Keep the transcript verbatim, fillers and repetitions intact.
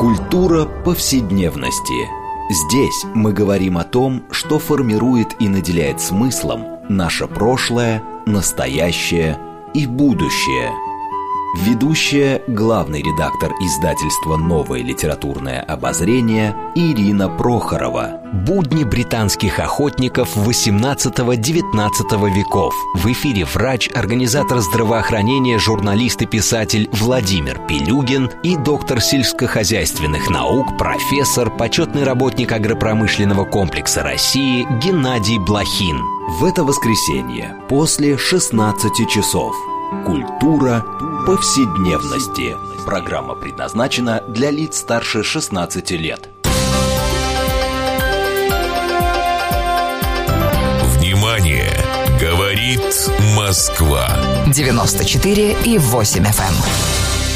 Культура повседневности. Здесь мы говорим о том, что формирует и наделяет смыслом наше прошлое, настоящее и будущее. Ведущая, главный редактор издательства «Новое литературное обозрение» Ирина Прохорова. Будни британских охотников восемнадцатого-девятнадцатого веков. В эфире врач, организатор здравоохранения, журналист и писатель Владимир Пилюгин и доктор сельскохозяйственных наук, профессор, почетный работник агропромышленного комплекса России Геннадий Блохин. В это воскресенье после шестнадцати часов. Культура повседневности. Программа предназначена для лиц старше шестнадцати лет. Внимание! Говорит Москва. девяносто четыре и восемь эф эм.